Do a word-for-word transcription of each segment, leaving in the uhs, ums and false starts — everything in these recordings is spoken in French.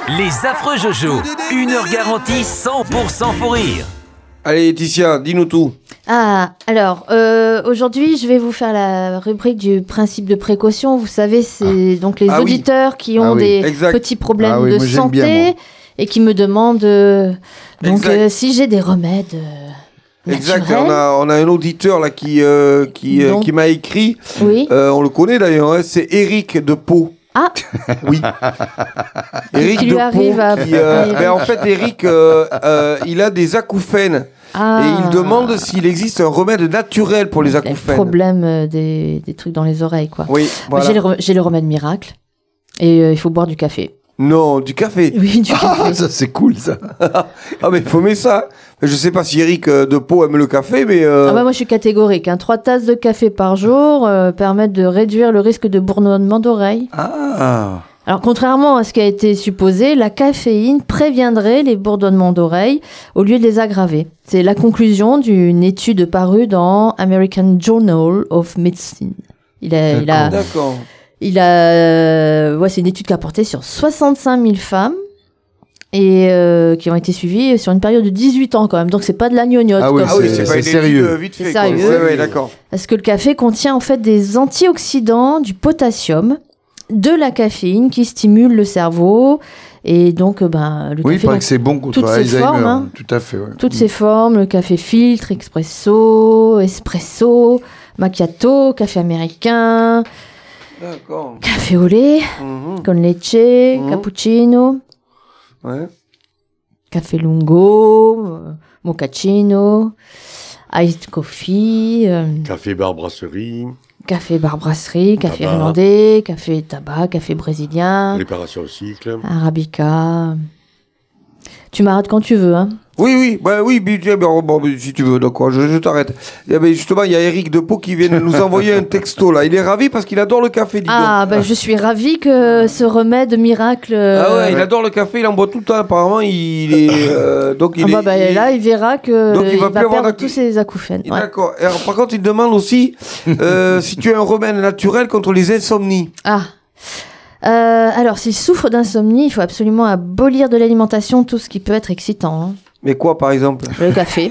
Les affreux Jojo, une heure garantie cent pour cent fou rire. Allez Laetitia, dis-nous tout. Ah, alors, euh, aujourd'hui, je vais vous faire la rubrique du principe de précaution. Vous savez, c'est ah. donc les ah, auditeurs oui. qui ont ah, oui. des exact. petits problèmes ah, oui, de moi, santé bien, et qui me demandent euh, donc euh, si j'ai des remèdes euh, Exact, naturels. on a, on a un auditeur là qui, euh, qui, euh, qui m'a écrit, oui. euh, on le connaît d'ailleurs, hein, c'est Eric de Pau. Ah oui. Eric qui de lui arrive Pau. à... Qui, euh, ben, en fait, Eric, euh, euh, il a des acouphènes. Ah. Et il demande s'il existe un remède naturel pour les acouphènes. Le problème euh, des, des trucs dans les oreilles, quoi. Oui, voilà. J'ai le, j'ai le remède miracle. Et euh, il faut boire du café. Non, du café. Oui, du ah, café. Ça, c'est cool, ça. Ah, mais il faut mettre ça. Je sais pas si Eric euh, de Pau aime le café, mais... Euh... Ah bah moi, je suis catégorique. Hein. Trois tasses de café par jour euh, permettent de réduire le risque de bourdonnement d'oreille. Ah. Alors, contrairement à ce qui a été supposé, la caféine préviendrait les bourdonnements d'oreilles au lieu de les aggraver. C'est la conclusion d'une étude parue dans American Journal of Medicine. Il a... D'accord. Il a D'accord. Il a, ouais, c'est une étude qui a porté sur soixante-cinq mille femmes et euh, qui ont été suivies sur une période de dix-huit ans quand même. Donc c'est pas de la gnognotte. Ah oui, comme ah oui c'est, c'est pas sérieux. Vite fait, c'est sérieux. Ouais, ouais, d'accord. Parce que le café contient en fait des antioxydants, du potassium, de la caféine qui stimule le cerveau et donc ben le oui, café. Il paraît que c'est bon contre Alzheimer. Formes, hein, tout à fait. Ouais. Toutes mmh. ces formes, le café filtre, expresso, espresso, macchiato, café américain. D'accord. Café au lait, mmh. con leche, mmh. cappuccino, ouais. café lungo, euh, mochaccino, iced coffee, euh, café bar brasserie, café bar brasserie, café tabac. irlandais, café tabac, café brésilien, réparation au cycle, arabica. Tu m'arrêtes quand tu veux, hein. Oui, oui, bah oui, bien, bon, bon, si tu veux, d'accord, je, je t'arrête. Et ben justement, il y a Eric de Pau qui vient de nous envoyer un texto là. Il est ravi parce qu'il adore le café, dis donc. Ah, ben bah, je suis ravie que ce remède miracle. Euh... Ah ouais, il adore le café, il en boit tout le temps. Apparemment, il est. Euh, donc il ah bah, est. bah, il là, est... il verra que donc, il il va, va perdre tous ses acouphènes. Ouais. D'accord. Et alors, par contre, il demande aussi euh, si tu as un remède naturel contre les insomnies. Ah. Euh, alors, s'il souffre d'insomnie, il faut absolument abolir de l'alimentation tout ce qui peut être excitant. Hein. Mais quoi, par exemple? Le café.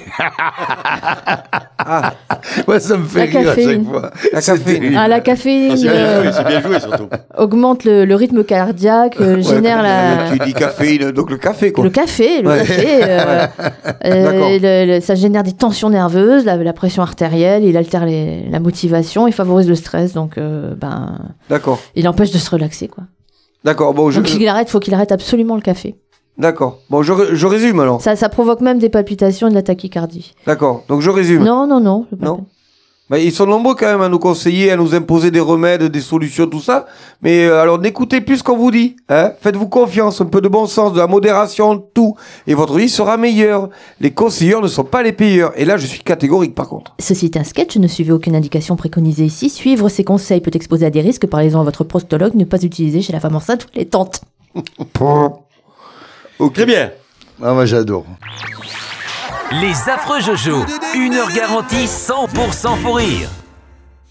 ah. Ouais, ça me fait la rire caféine. à chaque fois. La caféine. Ah, la caféine. Ah, c'est, euh, bien joué, c'est bien joué, surtout. Augmente le, le rythme cardiaque, euh, ouais, génère la... Tu dis caféine, donc le café, quoi. Le café, le ouais. café. Euh, euh, le, le, ça génère des tensions nerveuses, la, la pression artérielle, il altère les, la motivation, il favorise le stress, donc euh, ben... D'accord. Il empêche de se relaxer, quoi. D'accord, bon, je... Donc il arrête, faut qu'il arrête absolument le café. D'accord. Bon, je, je résume alors. Ça, ça provoque même des palpitations et de la tachycardie. D'accord. Donc je résume. Non, non, non. Non. Mais ils sont nombreux quand même à nous conseiller, à nous imposer des remèdes, des solutions, tout ça. Mais euh, alors n'écoutez plus ce qu'on vous dit. Hein. Faites-vous confiance, un peu de bon sens, de la modération, tout. Et votre vie sera meilleure. Les conseilleurs ne sont pas les payeurs. Et là, je suis catégorique par contre. Ceci est un sketch, ne suivez aucune indication préconisée ici. Suivre ces conseils peut exposer à des risques. Parlez-en à votre prostologue. Ne pas utiliser chez la femme enceinte ou les tantes. Okay. Très bien. Ah, moi j'adore. Les affreux Jojo, une heure garantie cent pour cent fou rire.